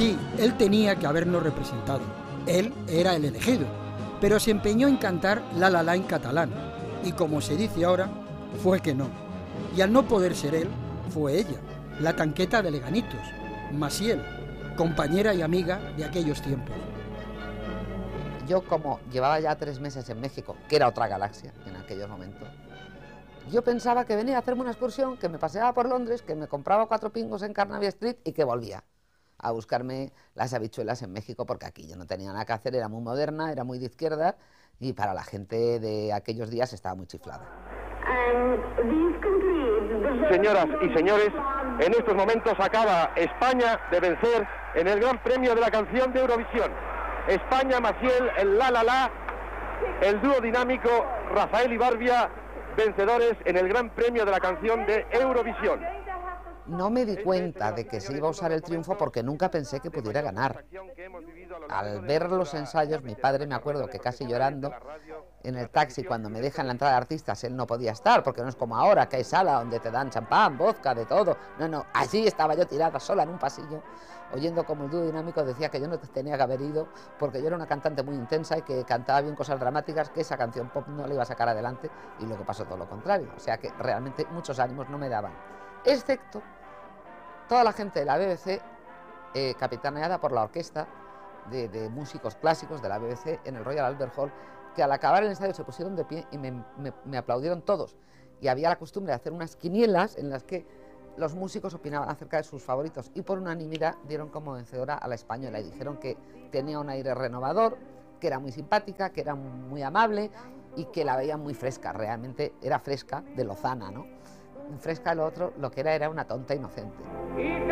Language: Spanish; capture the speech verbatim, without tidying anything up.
Sí, él tenía que habernos representado. Él era el elegido, pero se empeñó en cantar La La La en catalán. Y como se dice ahora, fue que no. Y al no poder ser él, fue ella, la tanqueta de Leganitos, Maciel, compañera y amiga de aquellos tiempos. Yo, como llevaba ya tres meses en México, que era otra galaxia en aquellos momentos, yo pensaba que venía a hacerme una excursión, que me paseaba por Londres, que me compraba cuatro pingos en Carnaby Street y que volvía a buscarme las habichuelas en México, porque aquí yo no tenía nada que hacer, era muy moderna, era muy de izquierda y para la gente de aquellos días estaba muy chiflada. Señoras y señores, en estos momentos acaba España de vencer en el Gran Premio de la Canción de Eurovisión. España, Maciel, el La La La, el dúo dinámico Rafael y Barbia, vencedores en el Gran Premio de la Canción de Eurovisión. No me di cuenta de que se iba a usar el triunfo porque nunca pensé que pudiera ganar. Al ver los ensayos, mi padre, me acuerdo que casi llorando, en el taxi cuando me dejan la entrada de artistas, él no podía estar, porque no es como ahora, que hay sala donde te dan champán, vodka, de todo. No, no, allí estaba yo tirada sola en un pasillo, oyendo como el dúo dinámico decía que yo no tenía que haber ido, porque yo era una cantante muy intensa y que cantaba bien cosas dramáticas, que esa canción pop no la iba a sacar adelante, y luego pasó todo lo contrario. O sea que realmente muchos ánimos no me daban. Excepto toda la gente de la B B C, eh, capitaneada por la orquesta de, de músicos clásicos de la B B C en el Royal Albert Hall, que al acabar el ensayo se pusieron de pie y me, me, me aplaudieron todos. Y había la costumbre de hacer unas quinielas en las que los músicos opinaban acerca de sus favoritos y por unanimidad dieron como vencedora a la española y dijeron que tenía un aire renovador, que era muy simpática, que era muy amable y que la veían muy fresca. Realmente era fresca de lozana, ¿no? Fresca lo otro, lo que era era una tonta inocente.